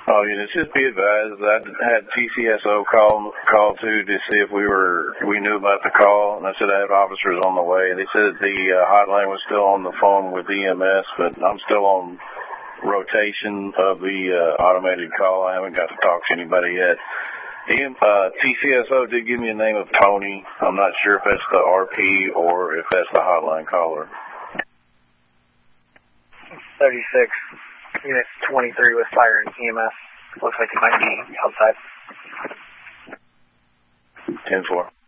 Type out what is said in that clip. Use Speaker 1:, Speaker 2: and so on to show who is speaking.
Speaker 1: Oh, yeah, just be advised that I had TCSO call too to see if we knew about the call, and I said I have officers on the way. They said the hotline was still on the phone with EMS, but I'm still on rotation of the automated call. I haven't got to talk to anybody yet. TCSO did give me a name of Tony. I'm not sure if that's the RP or if that's the hotline caller.
Speaker 2: 36. Unit 23 with fire and EMS. Looks like it might be outside.
Speaker 1: 10-4.